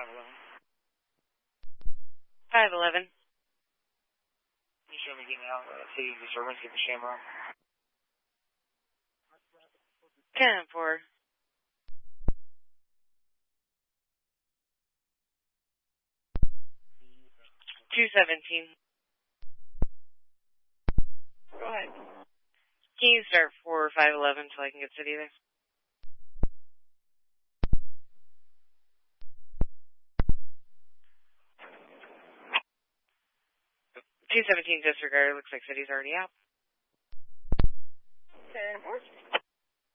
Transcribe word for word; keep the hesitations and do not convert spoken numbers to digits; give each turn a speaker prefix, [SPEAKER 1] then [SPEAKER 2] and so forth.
[SPEAKER 1] five eleven.
[SPEAKER 2] five eleven.
[SPEAKER 1] You show me getting out of the city disturbance, get the Shamrock.
[SPEAKER 2] ten four. two seventeen.
[SPEAKER 1] Go ahead.
[SPEAKER 2] Can you start for five eleven so I can get city there? two seventeen disregard. Looks like city's already out.
[SPEAKER 1] ten four.